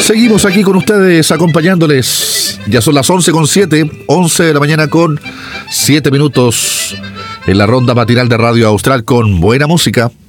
Seguimos aquí con ustedes acompañándoles. Ya son las 11:07, 11 de la mañana con 7 minutos en la ronda matinal de Radio Austral con buena música.